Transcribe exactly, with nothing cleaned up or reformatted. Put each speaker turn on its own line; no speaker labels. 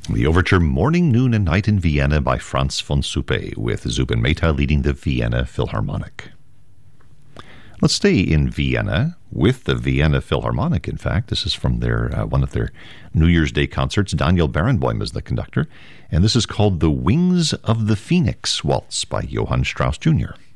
The overture Morning, Noon, and Night in Vienna by Franz von Suppe, with Zubin Mehta leading the Vienna Philharmonic. Let's stay in Vienna with the Vienna Philharmonic, in fact. This is from their uh, one of their New Year's Day concerts. Daniel Barenboim is the conductor, and this is called The Wings of the Phoenix Waltz by Johann Strauss Junior